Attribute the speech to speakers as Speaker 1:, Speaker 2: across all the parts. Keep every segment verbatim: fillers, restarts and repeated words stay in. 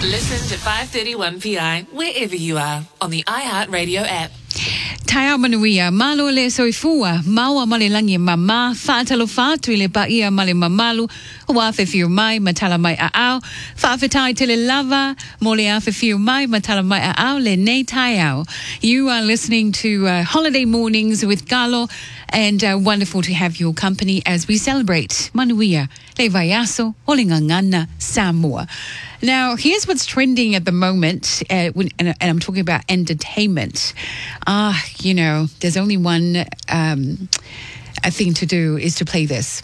Speaker 1: Listen to five thirty-one P I wherever you are on the iHeartRadio app.
Speaker 2: Taia manuia, malo le soifua, maua male langi mama, whaatalo whaatu i le paia male mamalu, wa whiwhiu mai, matala mai a au, whaafetai te le lava, mo le a whiwhiu mai, matala mai a au, le nei tai au. You are listening to uh, Holiday Mornings with Galo, and uh, wonderful to have your company as we celebrate Manuia, le vaiaso, o le ngangana, Samoa. Now, here's what's trending at the moment, uh, when, and, and I'm talking about entertainment. Ah, uh, you know, there's only one um, a thing to do is to play this.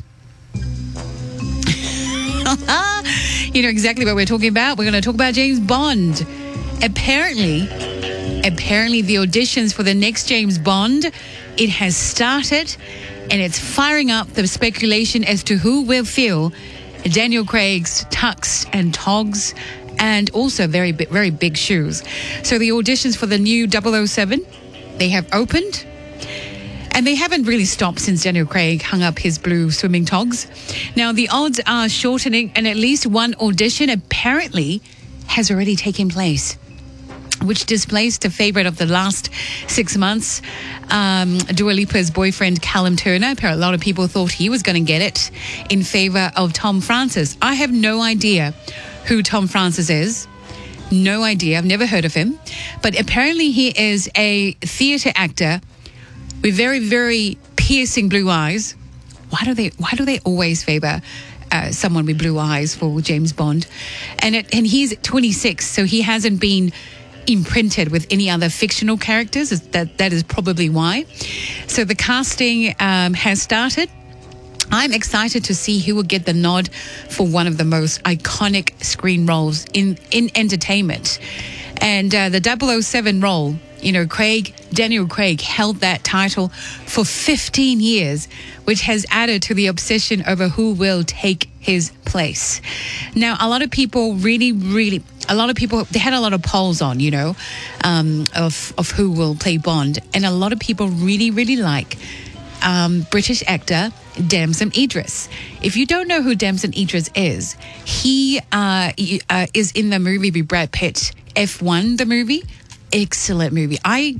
Speaker 2: You know exactly what we're talking about. We're going to talk about James Bond. Apparently, apparently the auditions for the next James Bond, it has started, and it's firing up the speculation as to who will fill Daniel Craig's tux and togs, and also very very big shoes. So the auditions for the new double oh seven, they have opened, and they haven't really stopped since Daniel Craig hung up his blue swimming togs. Now the odds are shortening, and at least one audition apparently has already taken place, which displaced a favorite of the last six months, um, Dua Lipa's boyfriend, Callum Turner. Apparently, a lot of people thought he was going to get it in favor of Tom Francis. I have no idea who Tom Francis is. No idea. I've never heard of him. But apparently he is a theatre actor with very, very piercing blue eyes. Why do they, why do they always favor Uh, someone with blue eyes for James Bond? And it, and he's twenty-six, so he hasn't been imprinted with any other fictional characters. That that is probably why. So the casting um, has started. I'm excited to see who will get the nod for one of the most iconic screen roles in in entertainment. And uh, the double oh seven role, you know, Craig, Daniel Craig held that title for fifteen years, which has added to the obsession over who will take his place. Now, a lot of people really, really, a lot of people, they had a lot of polls on, you know, um, of, of who will play Bond. And a lot of people really, really like um, British actor Damson Idris. If you don't know who Damson Idris is, he uh, uh, is in the movie with Brad Pitt, F one, the movie. Excellent movie. I,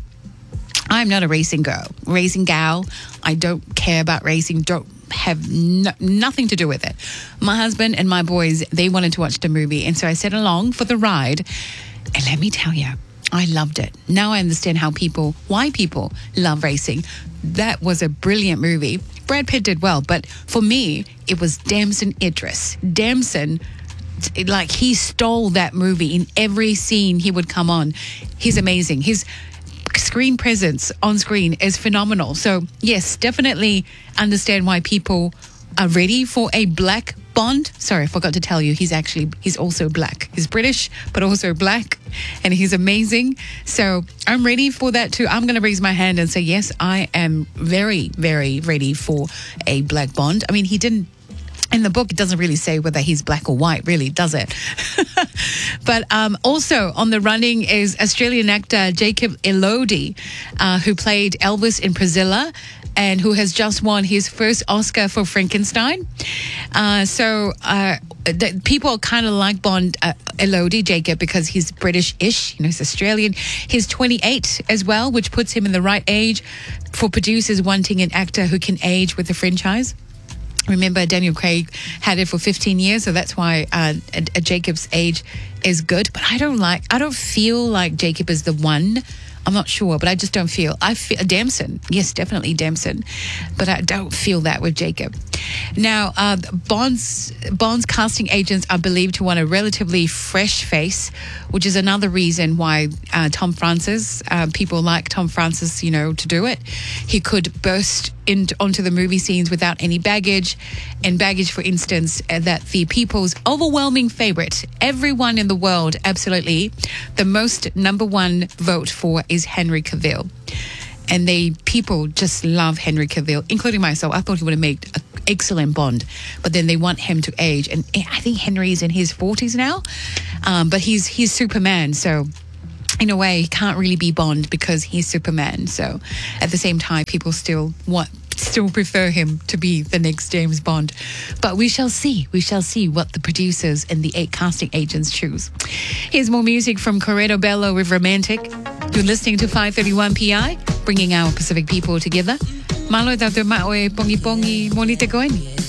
Speaker 2: I'm not a racing girl, racing gal. I don't care about racing. Don't have no, nothing to do with it. My husband and my boys, they wanted to watch the movie, and so I sat along for the ride. And let me tell you, I loved it. Now I understand how people, why people love racing. That was a brilliant movie. Brad Pitt did well, but for me, it was Damson Idris. Damson. Like, he stole that movie. In every scene he would come on, he's amazing. His screen presence on screen is phenomenal. So yes, definitely understand why people are ready for a black Bond. Sorry, I forgot to tell you, he's actually he's also black. He's British but also black, and he's amazing. So I'm ready for that too. I'm going to raise my hand and say yes, I am very very ready for a black Bond. I mean, he didn't, in the book, it doesn't really say whether he's black or white, really, does it? But um, also on the running is Australian actor Jacob Elordi, uh, who played Elvis in Priscilla, and who has just won his first Oscar for Frankenstein. Uh, so uh, the, people kind of like Bond, uh, Elordi, Jacob, because he's British-ish, you know, he's Australian. He's twenty-eight as well, which puts him in the right age for producers wanting an actor who can age with the franchise. Remember, Daniel Craig had it for fifteen years, so that's why uh, a, a Jacob's age is good. But I don't like, I don't feel like Jacob is the one. I'm not sure, but I just don't feel. I feel Damson, yes, definitely Damson, but I don't feel that with Jacob. Now, uh, Bond's Bond's casting agents are believed to want a relatively fresh face, which is another reason why uh, Tom Francis, uh, people like Tom Francis, you know, to do it. He could burst into onto the movie scenes without any baggage, and baggage, for instance, uh, that the people's overwhelming favorite, everyone in the world, absolutely, the most number one vote for is Henry Cavill. And they people just love Henry Cavill, including myself. I thought he would have made an excellent Bond, but then they want him to age, and I think Henry's in his forties now, um, but he's he's Superman, so in a way he can't really be Bond because he's Superman. So at the same time, people still want still prefer him to be the next James Bond. But we shall see. We shall see what the producers and the eight casting agents choose. Here's more music from Corredo Bello with Romantic. You're listening to five thirty-one P I, bringing our Pacific people together. Malo daw te maoe pongi pongi monite koeni.